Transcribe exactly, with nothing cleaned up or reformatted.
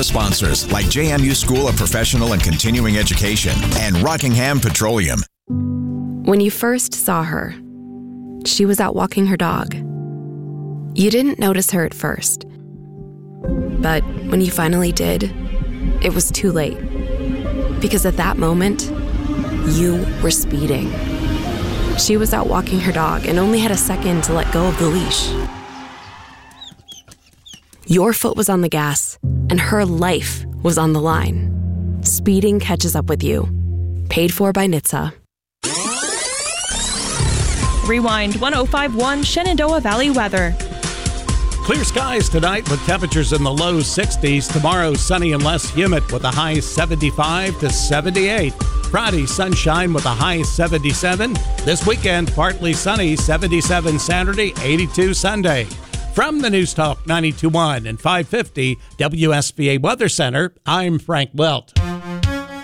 other sponsors like J M U School of Professional and Continuing Education and Rockingham Petroleum. When you first saw her, she was out walking her dog. You didn't notice her at first. But when you finally did, it was too late. Because at that moment, you were speeding. She was out walking her dog and only had a second to let go of the leash. Your foot was on the gas, and her life was on the line. Speeding catches up with you. Paid for by N H T S A. Rewind one oh five point one Shenandoah Valley weather. Clear skies tonight with temperatures in the low sixties. Tomorrow, sunny and less humid with a high seventy-five to seventy-eight. Friday, sunshine with a high seventy-seven. This weekend, partly sunny, seventy-seven Saturday, eighty-two Sunday. From the News Talk ninety-two point one and five fifty W S B A Weather Center, I'm Frank Welt.